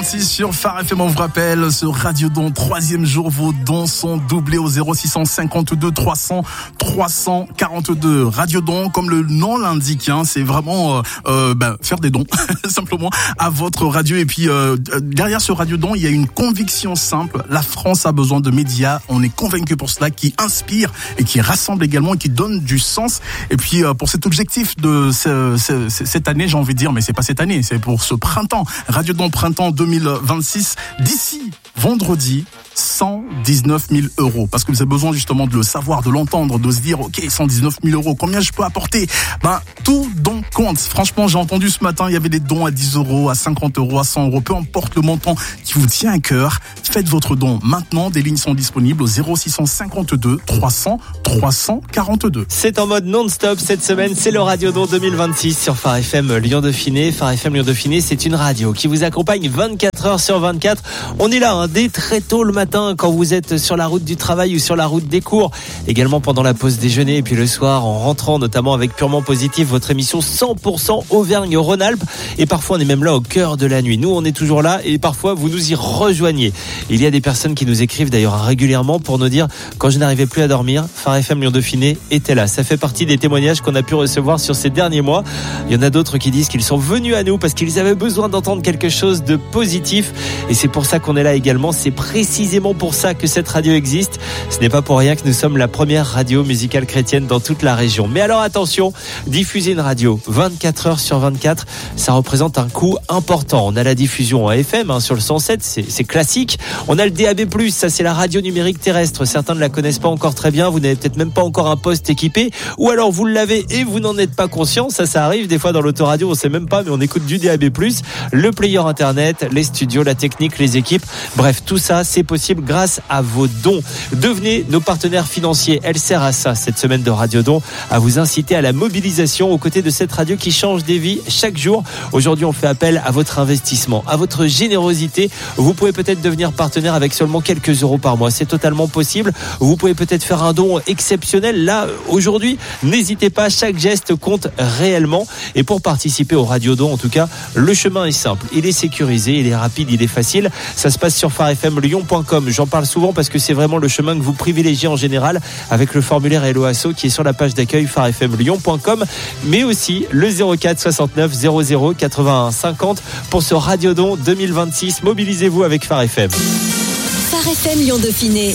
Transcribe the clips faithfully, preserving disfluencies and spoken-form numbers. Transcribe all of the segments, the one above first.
vingt-six sur Phare F M. On vous rappelle, ce Radio Don, troisième jour, vos dons sont doublés au zéro six cent cinquante-deux trois cents trois cent quarante-deux. Radio Don, comme le nom l'indique, hein, c'est vraiment euh, euh, bah, faire des dons, simplement, à votre radio. Et puis, euh, derrière ce Radio Don, il y a une conviction simple. La France a besoin de médias. On est convaincu pour cela, qui inspire et qui rassemble également et qui donne du sens. Et puis, euh, pour cet objectif de ce, ce, cette année, j'ai envie de dire, mais c'est pas cette année, c'est pour ce printemps. Radio Don Printemps deux mille vingt-six, d'ici vendredi, cent dix-neuf mille euros. Parce que vous avez besoin justement de le savoir, de l'entendre, de se dire, ok, cent dix-neuf mille euros, combien je peux apporter? Ben, tout don compte. Franchement, j'ai entendu ce matin, il y avait des dons à dix euros, à cinquante euros, à cent euros, peu importe le montant qui vous tient à cœur. Faites votre don maintenant. Des lignes sont disponibles au zéro six cent cinquante-deux trois cents trois cent quarante-deux. C'est en mode non-stop cette semaine, c'est le Radio Don deux mille vingt-six sur Phare F M Lyon-Dauphiné. Phare F M Lyon-Dauphiné, c'est une radio qui vous accompagne vingt-quatre heures sur vingt-quatre. On est là, hein, dès très tôt le matin quand vous êtes sur la route du travail ou sur la route des cours. Également pendant la pause déjeuner et puis le soir en rentrant, notamment avec Purement Positif, votre émission cent pour cent Auvergne-Rhône-Alpes. Et parfois on est même là au cœur de la nuit. Nous on est toujours là et parfois vous nous y rejoignez. Il y a des personnes qui nous écrivent d'ailleurs régulièrement pour nous dire quand je n'arrivais plus à dormir, Phare F M Lyon-Dauphiné était là. Ça fait partie des témoignages qu'on a pu recevoir sur ces derniers mois. Il y en a d'autres qui disent qu'ils sont venus à nous parce qu'ils avaient besoin d'entendre quelque chose de positif. Et c'est pour ça qu'on est là également. C'est précisément pour ça que cette radio existe. Ce n'est pas pour rien que nous sommes la première radio musicale chrétienne dans toute la région. Mais alors attention, diffuser une radio vingt-quatre heures sur vingt-quatre, ça représente un coût important. On a la diffusion en F M hein, sur le cent sept, c'est, c'est classique. On a le D A B plus, ça c'est la radio numérique terrestre. Certains ne la connaissent pas encore très bien. Vous n'avez peut-être même pas encore un poste équipé. Ou alors vous l'avez et vous n'en êtes pas conscient. Ça, ça arrive des fois dans l'autoradio, on sait même pas, mais on écoute du D A B plus. Le player internet, les studios, la technique, les équipes. Bref, tout ça, c'est possible grâce à vos dons. Devenez nos partenaires financiers. Elle sert à ça, cette semaine de Radio Don, à vous inciter à la mobilisation aux côtés de cette radio qui change des vies chaque jour. Aujourd'hui, on fait appel à votre investissement, à votre générosité. Vous pouvez peut-être devenir partenaire avec seulement quelques euros par mois. C'est totalement possible. Vous pouvez peut-être faire un don exceptionnel. Là, aujourd'hui, n'hésitez pas. Chaque geste compte réellement. Et pour participer au Radio Don, en tout cas, le chemin est simple. Il est sécurisé, il est rapide, il est facile. Ça se passe sur phare f m lyon point com. J'en parle souvent parce que c'est vraiment le chemin que vous privilégiez en général avec le formulaire Hello Asso qui est sur la page d'accueil phare f m lyon point com, mais aussi le zéro quatre soixante-neuf zéro zéro quatre-vingt-un cinquante pour ce Radio Don deux mille vingt-six. Mobilisez-vous avec Phare F M. Phare F M Lyon-Dauphiné.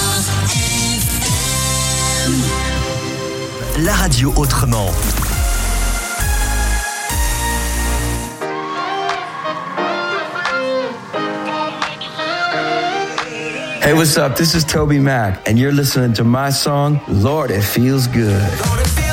La radio autrement. Hey, what's up? This is Toby Mac, and you're listening to my song, Lord, It Feels Good.